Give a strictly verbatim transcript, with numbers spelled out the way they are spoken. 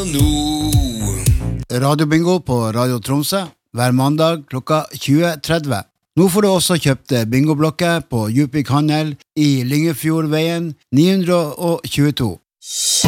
nå. Radiobingo på Radio Tromsø hver mandag klokka tjue tretti. Nå får du også kjøpt bingoblokker på Djupvik Handel i Lyngefjordveien ni hundre tjueto.